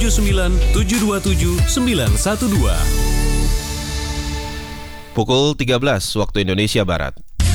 09 727 912. Pukul 13 waktu Indonesia Barat.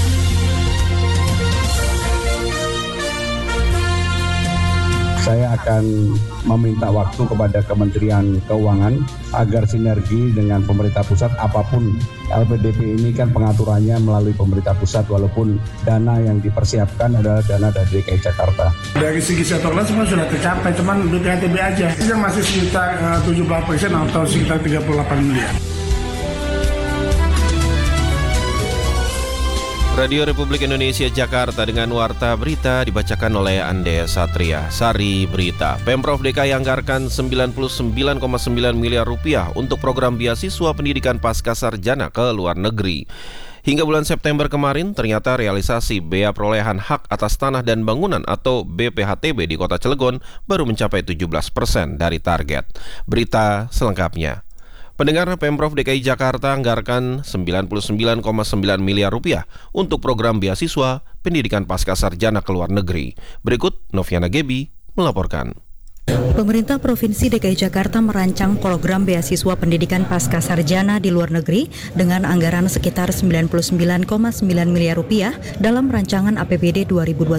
Saya akan meminta waktu kepada Kementerian Keuangan agar sinergi dengan pemerintah pusat, apapun LPDP ini kan pengaturannya melalui pemerintah pusat, walaupun dana yang dipersiapkan adalah dana dari DKI Jakarta. Dari segi sektor lain semua sudah tercapai, cuman BPHTB aja yang masih sekitar 17% atau sekitar 38 miliar. Radio Republik Indonesia Jakarta dengan Warta Berita dibacakan oleh Ande Satria. Sari Berita. Pemprov DKI anggarkan 99,9 miliar rupiah untuk program beasiswa pendidikan pasca sarjana ke luar negeri. Hingga bulan September kemarin, ternyata realisasi bea perolehan hak atas tanah dan bangunan atau BPHTB di Kota Cilegon baru mencapai 17% dari target. Berita selengkapnya. Pendengar, Pemprov DKI Jakarta anggarkan 99,9 miliar rupiah untuk program beasiswa pendidikan pasca sarjana ke luar negeri. Berikut Noviana Gebi melaporkan. Pemerintah Provinsi DKI Jakarta merancang program beasiswa pendidikan pasca sarjana di luar negeri dengan anggaran sekitar 99,9 miliar rupiah dalam rancangan APBD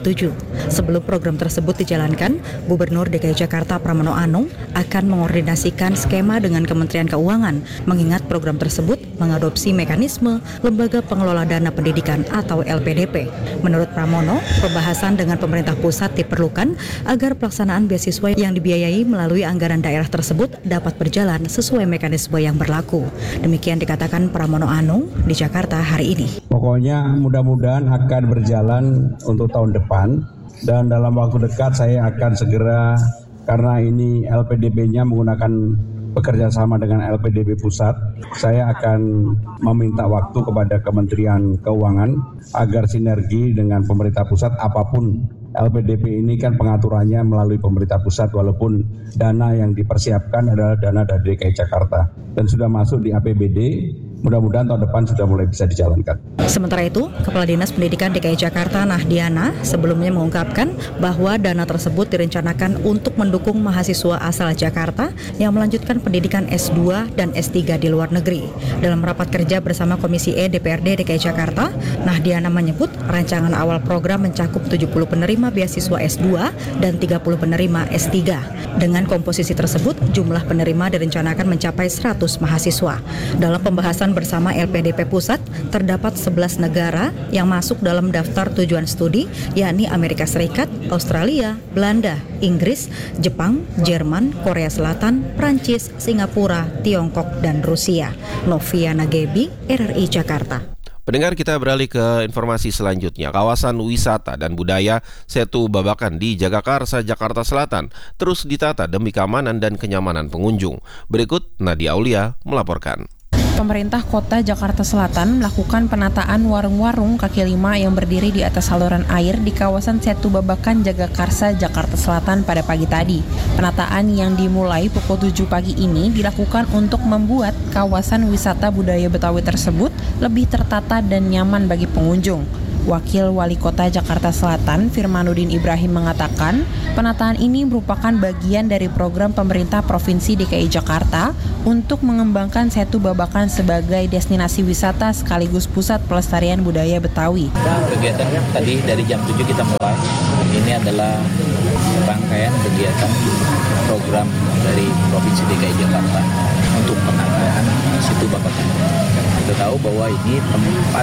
2027. Sebelum program tersebut dijalankan, Gubernur DKI Jakarta Pramono Anung akan mengordinasikan skema dengan Kementerian Keuangan, mengingat program tersebut mengadopsi mekanisme Lembaga Pengelola Dana Pendidikan atau LPDP. Menurut Pramono, pembahasan dengan pemerintah pusat diperlukan agar pelaksanaan beasiswa yang dibiayai melalui anggaran daerah tersebut dapat berjalan sesuai mekanisme yang berlaku. Demikian dikatakan Pramono Anung di Jakarta hari ini. Pokoknya mudah-mudahan akan berjalan untuk tahun depan, dan dalam waktu dekat saya akan segera, karena ini LPDP-nya menggunakan bekerja sama dengan LPDP pusat, saya akan meminta waktu kepada Kementerian Keuangan agar sinergi dengan pemerintah pusat, apapun LPDP ini kan pengaturannya melalui pemerintah pusat, walaupun dana yang dipersiapkan adalah dana dari DKI Jakarta dan sudah masuk di APBD. Mudah-mudahan tahun depan sudah mulai bisa dijalankan. Sementara itu, Kepala Dinas Pendidikan DKI Jakarta Nahdiana sebelumnya mengungkapkan bahwa dana tersebut direncanakan untuk mendukung mahasiswa asal Jakarta yang melanjutkan pendidikan S2 dan S3 di luar negeri. Dalam rapat kerja bersama Komisi E DPRD DKI Jakarta, Nahdiana menyebut rancangan awal program mencakup 70 penerima beasiswa S2 dan 30 penerima S3. Dengan komposisi tersebut, jumlah penerima direncanakan mencapai 100 mahasiswa. Dalam pembahasan bersama LPDP Pusat, terdapat 11 negara yang masuk dalam daftar tujuan studi, yakni Amerika Serikat, Australia, Belanda, Inggris, Jepang, Jerman, Korea Selatan, Prancis, Singapura, Tiongkok, dan Rusia. Noviana Gebi, RRI Jakarta. Pendengar, kita beralih ke informasi selanjutnya. Kawasan wisata dan budaya Setu Babakan di Jagakarsa, Jakarta Selatan terus ditata demi keamanan dan kenyamanan pengunjung. Berikut Nadia Aulia melaporkan. Pemerintah Kota Jakarta Selatan melakukan penataan warung-warung kaki lima yang berdiri di atas saluran air di kawasan Setu Babakan, Jagakarsa, Jakarta Selatan pada pagi tadi. Penataan yang dimulai pukul 7 pagi ini dilakukan untuk membuat kawasan wisata budaya Betawi tersebut lebih tertata dan nyaman bagi pengunjung. Wakil Wali Kota Jakarta Selatan, Firmanuddin Ibrahim mengatakan, penataan ini merupakan bagian dari program pemerintah Provinsi DKI Jakarta untuk mengembangkan Setu Babakan sebagai destinasi wisata sekaligus pusat pelestarian budaya Betawi. Kegiatannya tadi dari jam 7 kita mulai. Ini adalah rangkaian kegiatan program dari Provinsi DKI Jakarta untuk penataan Setu Babakan. Kita tahu bahwa ini tempat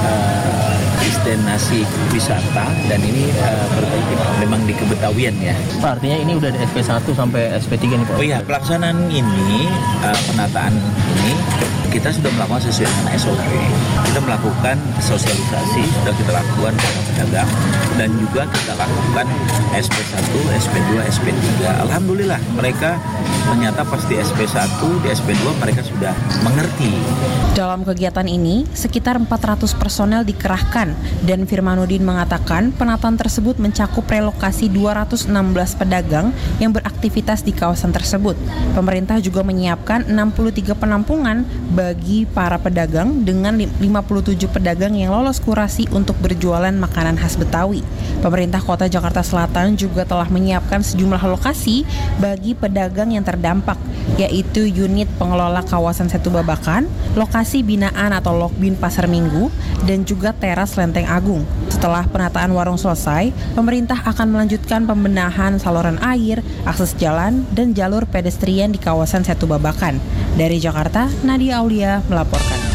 destinasi wisata dan ini memang di kebetawian ya. Pak, artinya ini udah dari SP1 sampai SP3 nih Pak? Oh iya, pelaksanaan ini, penataan ini kita sudah melakukan sesuai dengan SOP. Kita melakukan sosialisasi, sudah kita lakukan kepada pedagang dan juga kita lakukan SP1, SP2, SP3. Alhamdulillah mereka menyata pasti SP1, di SP2 kedua mereka sudah mengerti. Dalam kegiatan ini, sekitar 400 personel dikerahkan dan Firmanuddin mengatakan penataan tersebut mencakup relokasi 216 pedagang yang beraktivitas di kawasan tersebut. Pemerintah juga menyiapkan 63 penampungan bagi para pedagang dengan 57 pedagang yang lolos kurasi untuk berjualan makanan khas Betawi. Pemerintah Kota Jakarta Selatan juga telah menyiapkan sejumlah lokasi bagi pedagang yang terdampak, yaitu unit pengelola kawasan Setu Babakan, lokasi binaan atau Lokbin Pasar Minggu, dan juga teras Lenteng Agung. Setelah penataan warung selesai, pemerintah akan melanjutkan pembenahan saluran air, akses jalan, dan jalur pedestrian di kawasan Setu Babakan. Dari Jakarta, Nadia Aulia melaporkan.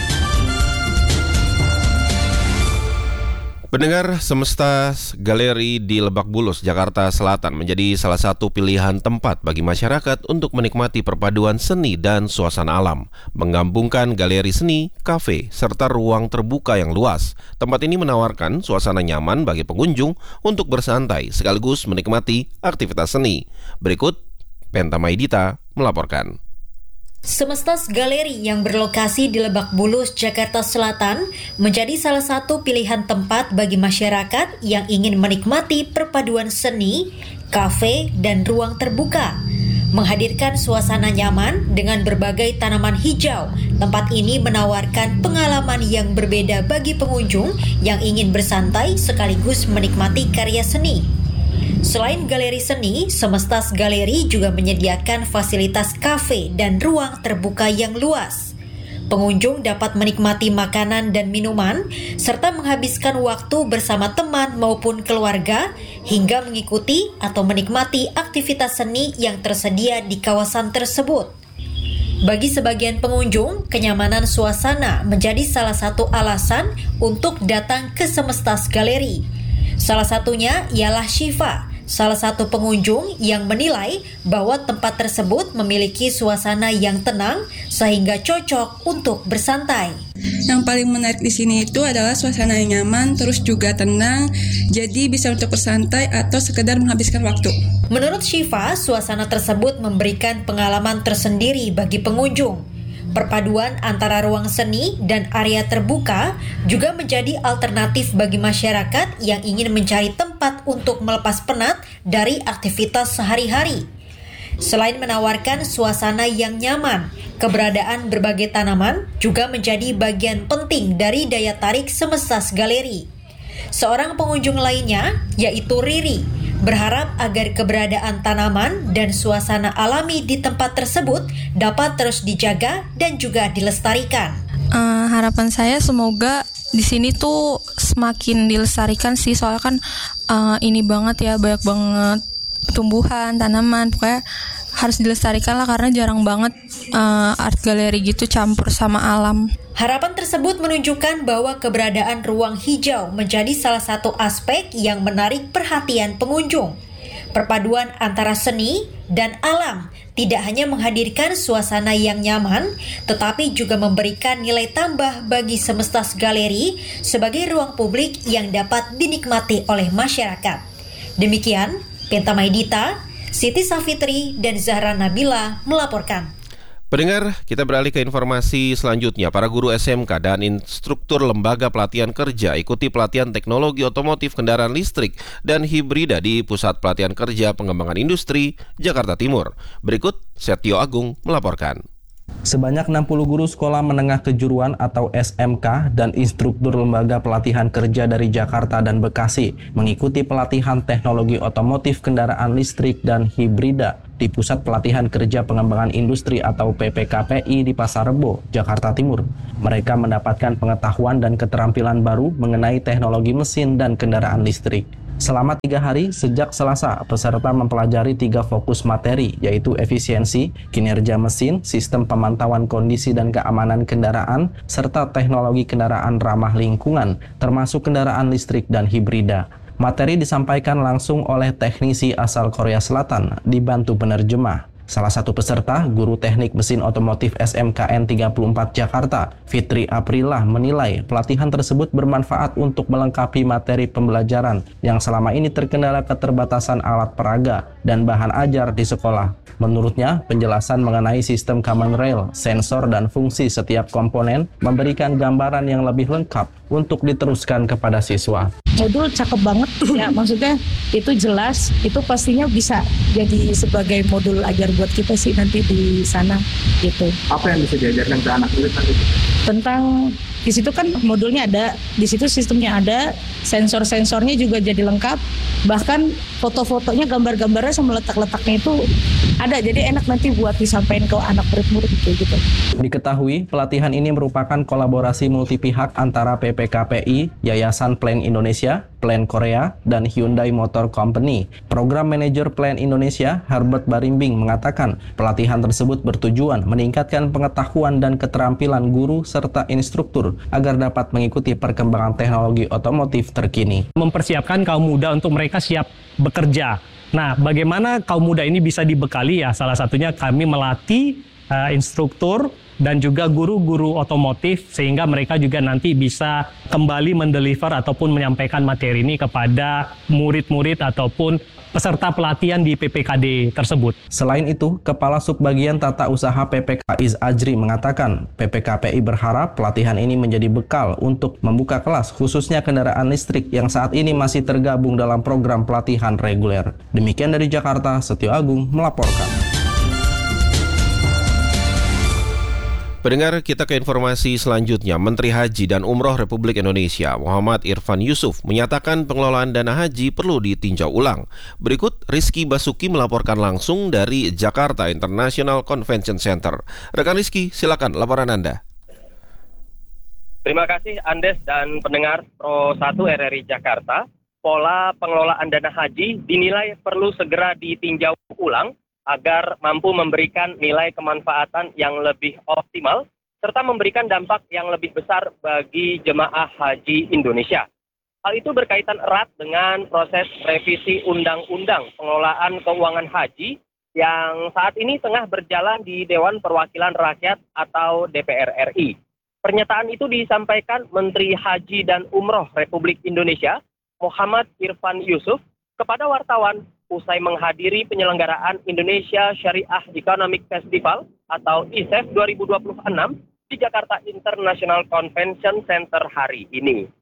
Pendengar, Semesta Galeri di Lebak Bulus, Jakarta Selatan menjadi salah satu pilihan tempat bagi masyarakat untuk menikmati perpaduan seni dan suasana alam. Menggabungkan galeri seni, kafe, serta ruang terbuka yang luas. Tempat ini menawarkan suasana nyaman bagi pengunjung untuk bersantai sekaligus menikmati aktivitas seni. Berikut, Penta Maidita melaporkan. Semesta Galeri yang berlokasi di Lebak Bulus, Jakarta Selatan menjadi salah satu pilihan tempat bagi masyarakat yang ingin menikmati perpaduan seni, kafe, dan ruang terbuka. Menghadirkan suasana nyaman dengan berbagai tanaman hijau, tempat ini menawarkan pengalaman yang berbeda bagi pengunjung yang ingin bersantai sekaligus menikmati karya seni. Selain galeri seni, Semesta Galeri juga menyediakan fasilitas kafe dan ruang terbuka yang luas. Pengunjung dapat menikmati makanan dan minuman, serta menghabiskan waktu bersama teman maupun keluarga, hingga mengikuti atau menikmati aktivitas seni yang tersedia di kawasan tersebut. Bagi sebagian pengunjung, kenyamanan suasana menjadi salah satu alasan untuk datang ke Semesta Galeri. Salah satunya ialah Syifa, salah satu pengunjung yang menilai bahwa tempat tersebut memiliki suasana yang tenang sehingga cocok untuk bersantai. Yang paling menarik di sini itu adalah suasana yang nyaman, terus juga tenang, jadi bisa untuk bersantai atau sekedar menghabiskan waktu. Menurut Syifa, suasana tersebut memberikan pengalaman tersendiri bagi pengunjung. Perpaduan antara ruang seni dan area terbuka juga menjadi alternatif bagi masyarakat yang ingin mencari tempat untuk melepas penat dari aktivitas sehari-hari. Selain menawarkan suasana yang nyaman, keberadaan berbagai tanaman juga menjadi bagian penting dari daya tarik Semesta Galeri. Seorang pengunjung lainnya, yaitu Riri, berharap agar keberadaan tanaman dan suasana alami di tempat tersebut dapat terus dijaga dan juga dilestarikan. Harapan saya semoga di sini tuh semakin dilestarikan sih, soalnya kan ini banget ya, banyak banget tumbuhan, tanaman, pokoknya harus dilestarikan lah karena jarang banget art galeri gitu campur sama alam. Harapan tersebut menunjukkan bahwa keberadaan ruang hijau menjadi salah satu aspek yang menarik perhatian pengunjung. Perpaduan antara seni dan alam tidak hanya menghadirkan suasana yang nyaman, tetapi juga memberikan nilai tambah bagi Semesta Galeri sebagai ruang publik yang dapat dinikmati oleh masyarakat. Demikian, Penta Maidita, Siti Safitri, dan Zahra Nabila melaporkan. Pendengar, kita beralih ke informasi selanjutnya. Para guru SMK dan instruktur lembaga pelatihan kerja ikuti pelatihan teknologi otomotif kendaraan listrik dan hibrida di Pusat Pelatihan Kerja Pengembangan Industri, Jakarta Timur. Berikut, Setio Agung melaporkan. Sebanyak 60 guru sekolah menengah kejuruan atau SMK dan instruktur lembaga pelatihan kerja dari Jakarta dan Bekasi mengikuti pelatihan teknologi otomotif kendaraan listrik dan hibrida di Pusat Pelatihan Kerja Pengembangan Industri atau PPKPI di Pasar Rebo, Jakarta Timur. Mereka mendapatkan pengetahuan dan keterampilan baru mengenai teknologi mesin dan kendaraan listrik. Selama 3 hari sejak Selasa, peserta mempelajari 3 fokus materi, yaitu efisiensi, kinerja mesin, sistem pemantauan kondisi dan keamanan kendaraan, serta teknologi kendaraan ramah lingkungan, termasuk kendaraan listrik dan hibrida. Materi disampaikan langsung oleh teknisi asal Korea Selatan, dibantu penerjemah. Salah satu peserta, guru teknik mesin otomotif SMKN 34 Jakarta, Fitri Aprilah, menilai pelatihan tersebut bermanfaat untuk melengkapi materi pembelajaran yang selama ini terkendala keterbatasan alat peraga dan bahan ajar di sekolah. Menurutnya, penjelasan mengenai sistem common rail, sensor, dan fungsi setiap komponen memberikan gambaran yang lebih lengkap untuk diteruskan kepada siswa. Modul cakep banget ya, maksudnya itu jelas, itu pastinya bisa jadi sebagai modul ajar buat kita sih nanti di sana gitu. Apa yang bisa diajarkan ke anak itu nanti? Tentang di situ kan modulnya ada, di situ sistemnya ada, sensor-sensornya juga jadi lengkap, bahkan foto-fotonya, gambar-gambarnya sama letak-letaknya itu ada, jadi enak nanti buat disampaikan ke anak murid-murid gitu. Diketahui, pelatihan ini merupakan kolaborasi multi pihak antara PPKPI, Yayasan Plan Indonesia, Plan Korea, dan Hyundai Motor Company. Program Manajer Plan Indonesia, Herbert Barimbing, mengatakan pelatihan tersebut bertujuan meningkatkan pengetahuan dan keterampilan guru serta instruktur agar dapat mengikuti perkembangan teknologi otomotif terkini. Mempersiapkan kaum muda untuk mereka siap bekerja. Nah, bagaimana kaum muda ini bisa dibekali ya? Salah satunya kami melatih instruktur dan juga guru-guru otomotif sehingga mereka juga nanti bisa kembali mendeliver ataupun menyampaikan materi ini kepada murid-murid ataupun peserta pelatihan di PPKD tersebut. Selain itu, Kepala Subbagian Tata Usaha PPK Azri mengatakan, PPKPI berharap pelatihan ini menjadi bekal untuk membuka kelas khususnya kendaraan listrik yang saat ini masih tergabung dalam program pelatihan reguler. Demikian dari Jakarta, Setio Agung melaporkan. Pendengar, kita ke informasi selanjutnya. Menteri Haji dan Umroh Republik Indonesia, Muhammad Irfan Yusuf, menyatakan pengelolaan dana haji perlu ditinjau ulang. Berikut Rizky Basuki melaporkan langsung dari Jakarta International Convention Center. Rekan Rizky, silakan laporan Anda. Terima kasih Andes dan pendengar Pro 1 RRI Jakarta. Pola pengelolaan dana haji dinilai perlu segera ditinjau ulang agar mampu memberikan nilai kemanfaatan yang lebih optimal, serta memberikan dampak yang lebih besar bagi jemaah haji Indonesia. Hal itu berkaitan erat dengan proses revisi Undang-Undang Pengelolaan Keuangan Haji yang saat ini tengah berjalan di Dewan Perwakilan Rakyat atau DPR RI. Pernyataan itu disampaikan Menteri Haji dan Umroh Republik Indonesia, Muhammad Irfan Yusuf, kepada wartawan usai menghadiri penyelenggaraan Indonesia Syariah Economic Festival atau ISEF 2026 di Jakarta International Convention Center hari ini.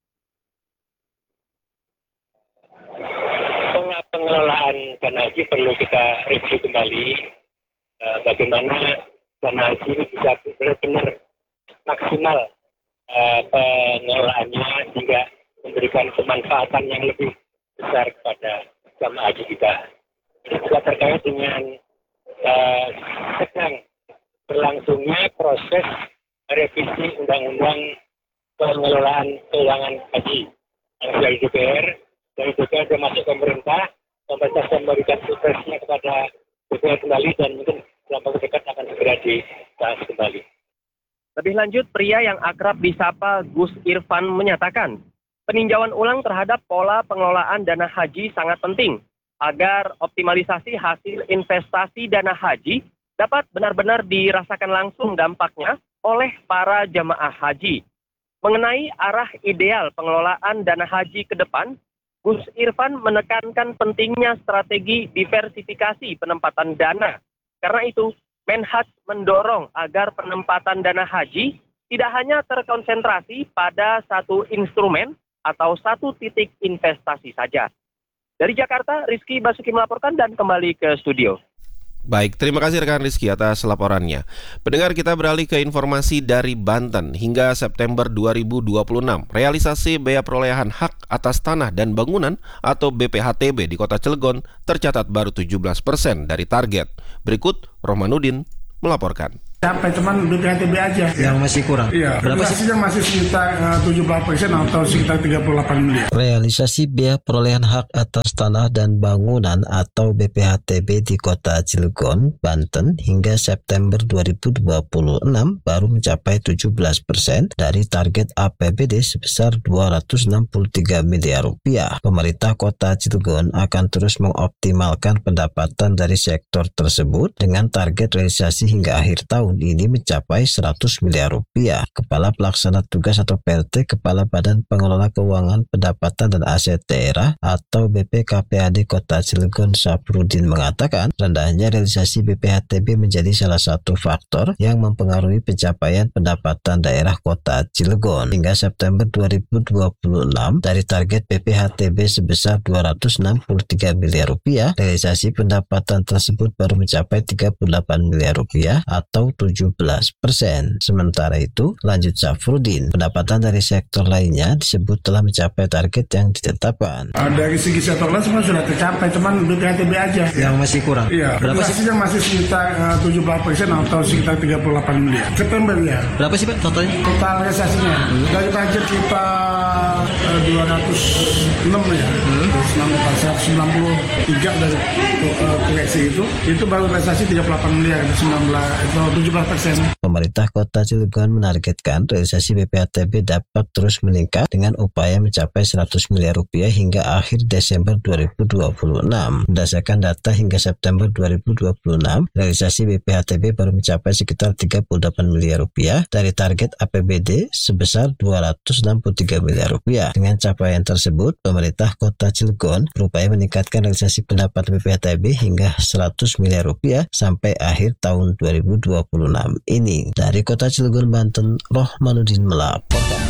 Pengelolaan dana haji perlu kita review kembali, bagaimana dana haji ini bisa benar-benar maksimal pengelolaannya hingga memberikan kemanfaatan yang lebih besar kepada jamaah haji kita. Ini juga terkait dengan sedang berlangsungnya proses revisi Undang-Undang Pengelolaan Keuangan Haji yang dari DPR, dari DPR termasuk pemerintah memberikan suksesnya kepada DPR kembali dan mungkin dalam waktu dekat akan segera dibahas kembali. Lebih lanjut, pria yang akrab disapa Gus Irfan menyatakan, peninjauan ulang terhadap pola pengelolaan dana haji sangat penting agar optimalisasi hasil investasi dana haji dapat benar-benar dirasakan langsung dampaknya oleh para jamaah haji. Mengenai arah ideal pengelolaan dana haji ke depan, Gus Irfan menekankan pentingnya strategi diversifikasi penempatan dana. Karena itu, Menhaj mendorong agar penempatan dana haji tidak hanya terkonsentrasi pada satu instrumen atau satu titik investasi saja. Dari Jakarta, Rizky Basuki melaporkan dan kembali ke studio. Baik, terima kasih rekan Rizky atas laporannya. Pendengar, kita beralih ke informasi dari Banten. Hingga September 2026, realisasi biaya perolehan hak atas tanah dan bangunan atau BPHTB di Kota Cilegon tercatat baru 17% dari target. Berikut Romanudin melaporkan. Sampai cuman BPHTB aja. Yang masih kurang. Iya. Berapa sih? Yang masih sekitar 78% atau sekitar 38 miliar. Realisasi biaya perolehan hak atas tanah dan bangunan atau BPHTB di Kota Cilegon, Banten hingga September 2026 baru mencapai 17% dari target APBD sebesar 263 miliar rupiah. Pemerintah Kota Cilegon akan terus mengoptimalkan pendapatan dari sektor tersebut dengan target realisasi hingga akhir tahun tahun ini mencapai 100 miliar rupiah. Kepala Pelaksana Tugas atau PLT Kepala Badan Pengelola Keuangan Pendapatan dan Aset Daerah atau BPKPAD Kota Cilegon Syafruddin mengatakan rendahnya realisasi BPHTB menjadi salah satu faktor yang mempengaruhi pencapaian pendapatan daerah Kota Cilegon. Hingga September 2026 dari target BPHTB sebesar 263 miliar rupiah, realisasi pendapatan tersebut baru mencapai 38 miliar rupiah atau 17%. Sementara itu, lanjut Syafruddin, pendapatan dari sektor lainnya disebut telah mencapai target yang ditetapkan. Dari segi sektor lain semua sudah tercapai, cuman BPHTB aja yang masih kurang. Iya, berapa sih? Yang masih sekitar 17% atau sekitar 38 miliar. September ya. Berapa sih Pak totalnya? Total realisasinya dari target kita 206 ya. 193 dari koreksi itu baru realisasi 38 miliar, 17%. Pemerintah Kota Cilegon menargetkan realisasi BPHTB dapat terus meningkat dengan upaya mencapai 100 miliar rupiah hingga akhir Desember 2026. Berdasarkan data hingga September 2026, realisasi BPHTB baru mencapai sekitar 38 miliar rupiah dari target APBD sebesar 263 miliar rupiah. Dengan capaian tersebut, pemerintah Kota Cilegon berupaya meningkatkan realisasi pendapatan BPHTB hingga 100 miliar rupiah sampai akhir tahun 2026 ini. Dari Kota Cilegon, Banten, Rohmanuddin melaporkan.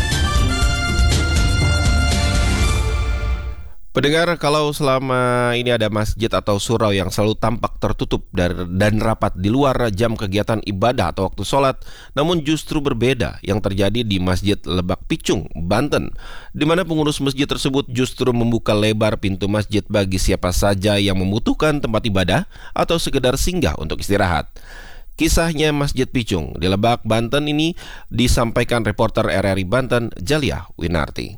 Pendengar, kalau selama ini ada masjid atau surau yang selalu tampak tertutup dan rapat di luar jam kegiatan ibadah atau waktu sholat, namun justru berbeda yang terjadi di Masjid Lebak Picung, Banten, di mana pengurus masjid tersebut justru membuka lebar pintu masjid bagi siapa saja yang membutuhkan tempat ibadah atau sekedar singgah untuk istirahat. Kisahnya Masjid Picung di Lebak, Banten ini disampaikan reporter RRI Banten, Jaliah Winarti.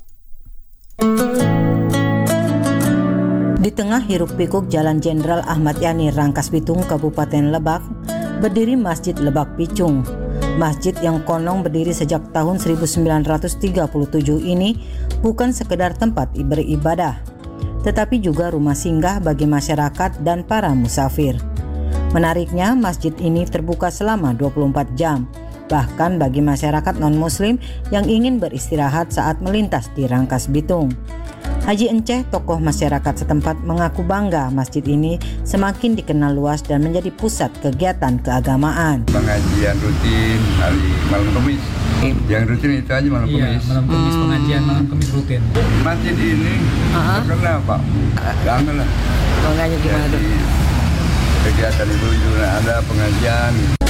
Di tengah hiruk-pikuk Jalan Jenderal Ahmad Yani, Rangkas Bitung, Kabupaten Lebak, berdiri Masjid Lebak Picung. Masjid yang konon berdiri sejak tahun 1937 ini bukan sekedar tempat beribadah, tetapi juga rumah singgah bagi masyarakat dan para musafir. Menariknya, masjid ini terbuka selama 24 jam, bahkan bagi masyarakat non-muslim yang ingin beristirahat saat melintas di Rangkas Bitung. Haji Enceh, tokoh masyarakat setempat, mengaku bangga masjid ini semakin dikenal luas dan menjadi pusat kegiatan keagamaan. Pengajian rutin hari malam Kamis. Yang rutin itu aja malam Kamis. Malam Kamis pengajian malam Kamis rutin. Masjid ini terkenal Pak. Jangan lah. Banganya gimana tuh? Kegiatan itu juga ada pengajian.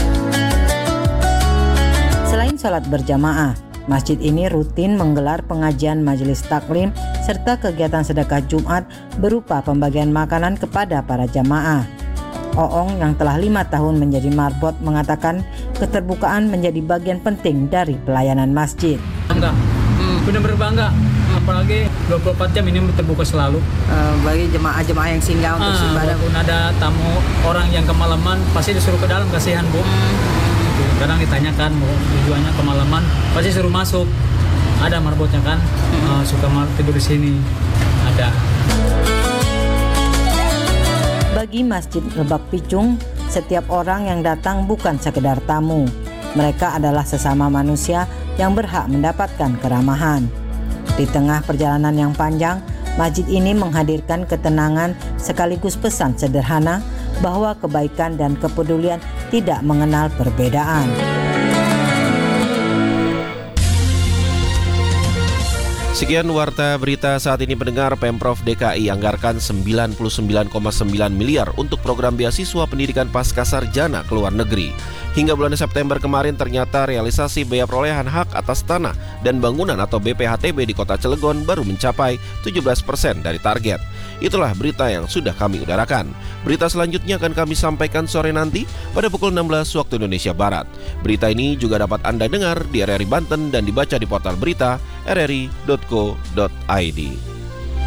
Selain sholat berjamaah, masjid ini rutin menggelar pengajian majelis taklim serta kegiatan sedekah Jumat berupa pembagian makanan kepada para jamaah. Oong yang telah 5 tahun menjadi marbot mengatakan keterbukaan menjadi bagian penting dari pelayanan masjid. Bangga, benar-benar bangga, apalagi 24 jam ini terbuka selalu. Bagi jemaah-jemaah yang singgah untuk ibadah. Walaupun ada tamu orang yang kemalaman pasti disuruh ke dalam, kasihan Bu. Kadang ditanyakan mau tujuannya kemalaman, pasti suruh masuk. Ada marbotnya kan, suka tidur di sini. Ada. Bagi Masjid Lebak Picung, setiap orang yang datang bukan sekedar tamu. Mereka adalah sesama manusia yang berhak mendapatkan keramahan. Di tengah perjalanan yang panjang, masjid ini menghadirkan ketenangan sekaligus pesan sederhana bahwa kebaikan dan kepedulian tidak mengenal perbedaan. Sekian warta berita saat ini, pendengar. Pemprov DKI anggarkan 99,9 miliar untuk program beasiswa pendidikan pasca sarjana ke luar negeri. Hingga bulan September kemarin ternyata realisasi biaya perolehan hak atas tanah dan bangunan atau BPHTB di Kota Cilegon baru mencapai 17% dari target. Itulah berita yang sudah kami udarakan. Berita selanjutnya akan kami sampaikan sore nanti pada pukul 16 waktu Indonesia Barat. Berita ini juga dapat Anda dengar di RRI Banten dan dibaca di portal berita rri.co.id.